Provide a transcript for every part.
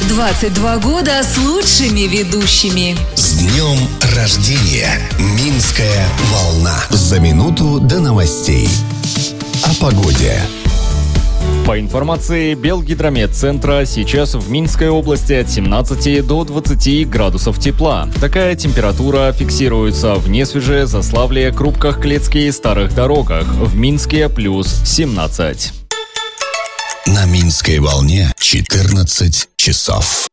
22 года с лучшими ведущими. С днем рождения, Минская волна. За минуту до новостей. О погоде. По информации Белгидрометцентра, сейчас в Минской области от 17 до 20 градусов тепла. Такая температура фиксируется в Несвеже, Заславле, Крупках, Клецке и Старых Дорогах. В Минске плюс 17. На Минской волне 14 часов.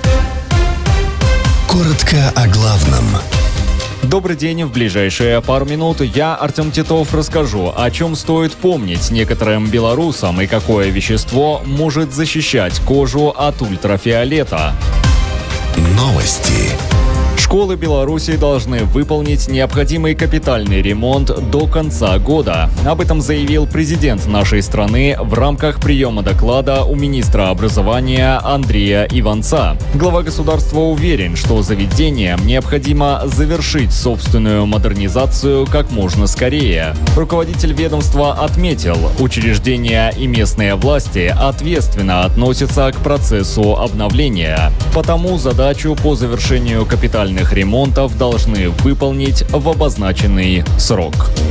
Коротко о главном. Добрый день. В ближайшие пару минут я, Артем Титов, расскажу, о чем стоит помнить некоторым белорусам и какое вещество может защищать кожу от ультрафиолета. Новости. Школы Беларуси должны выполнить необходимый капитальный ремонт до конца года. Об этом заявил президент нашей страны в рамках приема доклада у министра образования Андрея Иванца. Глава государства уверен, что заведениям необходимо завершить собственную модернизацию как можно скорее. Руководитель ведомства отметил, учреждения и местные власти ответственно относятся к процессу обновления. Потому задачу по завершению капитальных ремонтов должны выполнить в обозначенный срок.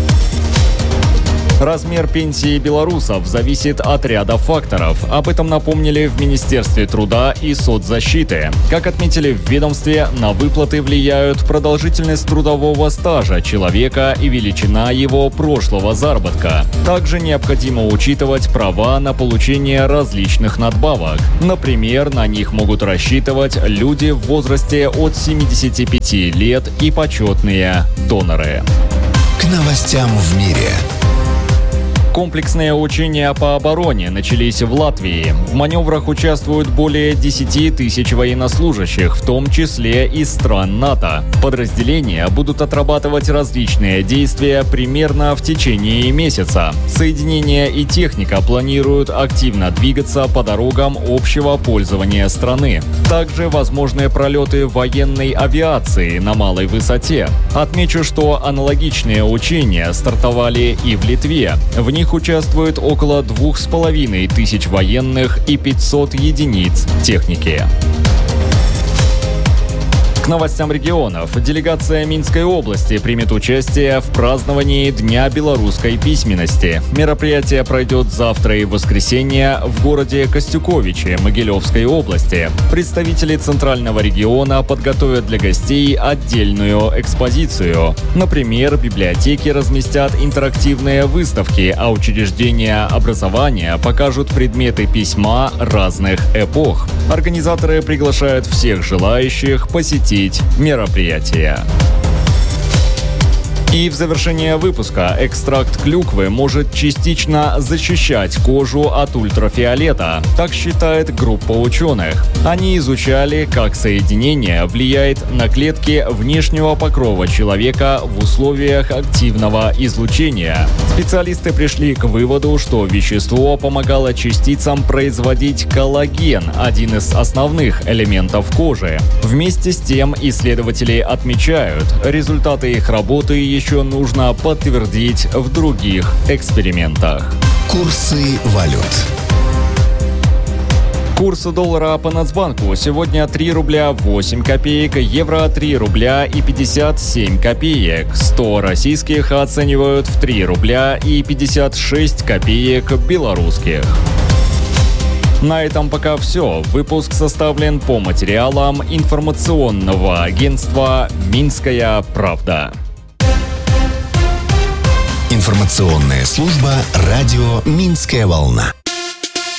Размер пенсии белорусов зависит от ряда факторов. Об этом напомнили в Министерстве труда и соцзащиты. Как отметили в ведомстве, на выплаты влияют продолжительность трудового стажа человека и величина его прошлого заработка. Также необходимо учитывать права на получение различных надбавок. Например, на них могут рассчитывать люди в возрасте от 75 лет и почетные доноры. К новостям в мире. Комплексные учения по обороне начались в Латвии. В маневрах участвуют более 10 тысяч военнослужащих, в том числе из стран НАТО. Подразделения будут отрабатывать различные действия примерно в течение месяца. Соединения и техника планируют активно двигаться по дорогам общего пользования страны. Также возможны пролеты военной авиации на малой высоте. Отмечу, что аналогичные учения стартовали и в Литве. В них участвует около 2500 военных и 500 единиц техники. К новостям регионов. Делегация Минской области примет участие в праздновании Дня белорусской письменности. Мероприятие пройдет завтра и в воскресенье в городе Костюковичи Могилевской области. Представители Центрального региона подготовят для гостей отдельную экспозицию. Например, библиотеки разместят интерактивные выставки, а учреждения образования покажут предметы письма разных эпох. Организаторы приглашают всех желающих посетить мероприятия. И в завершение выпуска экстракт клюквы может частично защищать кожу от ультрафиолета. Так считает группа ученых. Они изучали, как соединение влияет на клетки внешнего покрова человека в условиях активного излучения. Специалисты пришли к выводу, что вещество помогало частицам производить коллаген, один из основных элементов кожи. Вместе с тем исследователи отмечают, результаты их работы еще нужно подтвердить в других экспериментах. Курсы валют. Курс доллара по Нацбанку сегодня 3 рубля 8 копеек, евро 3 рубля и 57 копеек. 100 российских оценивают в 3 рубля и 56 копеек белорусских. На этом пока все. Выпуск составлен по материалам информационного агентства «Минская правда». Информационная служба радио «Минская волна».